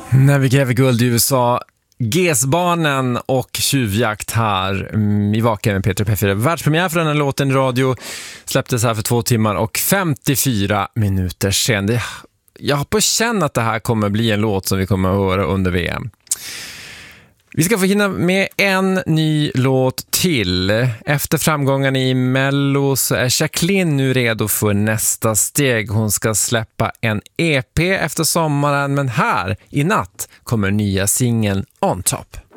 När vi gräver guld i USA, GES-barnen och tjuvjakt här i Vaken med Peter P4. Världspremiär för den här låten i radio släpptes här för 2 timmar och 54 minuter sedan. Jag har på känn att det här kommer bli en låt som vi kommer att höra under VM. Vi ska få hinna med en ny låt till. Efter framgången i Mello så är Jacqueline nu redo för nästa steg. Hon ska släppa en EP efter sommaren, men här i natt kommer nya singeln On Top.